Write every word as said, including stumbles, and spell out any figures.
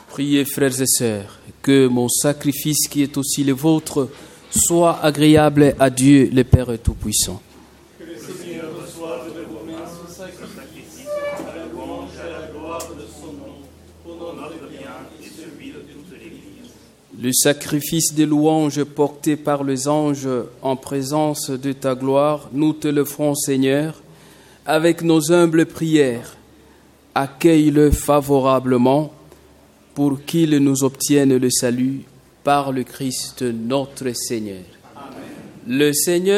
Priez, frères et sœurs, que mon sacrifice qui est aussi le vôtre soit agréable à Dieu, le Père Tout-Puissant. Que le Seigneur reçoive de vos mains ce sacrifice à la louange et à la gloire de son nom, pour notre bien et celui de toute l'Église. Le sacrifice de louange porté par les anges en présence de ta gloire, nous te le ferons, Seigneur, avec nos humbles prières. Accueille-le favorablement pour qu'il nous obtienne le salut par le Christ notre Seigneur. Amen. Le Seigneur